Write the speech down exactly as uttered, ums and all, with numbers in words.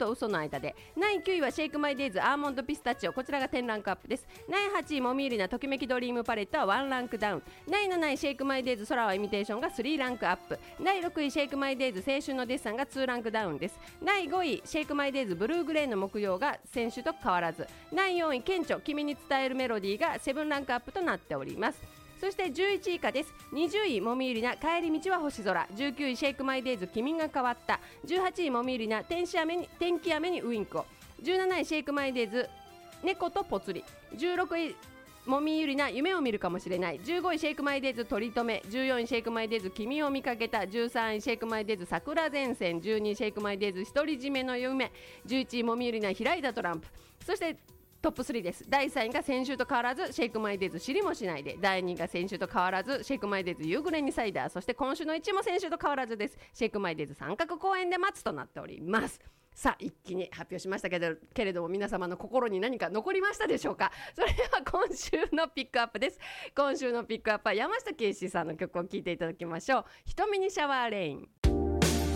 と嘘の間で。だいきゅういはシェイクマイデイズアーモンドピスタチオ、こちらがじゅうランクアップです。だいはちいもみゆりなときめきドリームパレットはワンランクダウン。だいなないシェイクマイデイズ空はイミテーションがスリーランクアップ。だいろくいシェイクマイデイズ青春のデッサンがツーランクダウンです。だいごいシェイクマイデイズブルーグレーの木曜が先週と変わらず。だいよんい顕著君に伝えるメロディーがセブンランクアップとなっております。そしてじゅういちい以下です。にじゅういもみゆりな帰り道は星空、じゅうきゅういシェイクマイデイズ君が変わった、じゅうはちいもみゆりな天使雨に天気雨にウインクを、じゅうなないシェイクマイデイズ猫とぽつり、じゅうろくいもみゆりな夢を見るかもしれない、じゅうごいシェイクマイデイズ取り留め、じゅうよんいシェイクマイデイズ君を見かけた、じゅうさんいシェイクマイデイズ桜前線、じゅうにいシェイクマイデイズ独り占めの夢、じゅういちいもみゆりな開いたトランプ。そしてトップスリーです。だいさんいが先週と変わらずシェイクマイデイズ知りもしないで、だいにいが先週と変わらずシェイクマイデイズ夕暮れにサイダー、そして今週のいちいも先週と変わらずです。シェイクマイデイズ三角公園で待つとなっております。さあ一気に発表しましたけど、けれども皆様の心に何か残りましたでしょうか。それでは今週のピックアップです。今週のピックアップは山下圭史さんの曲を聴いていただきましょう。瞳にシャワーレイン。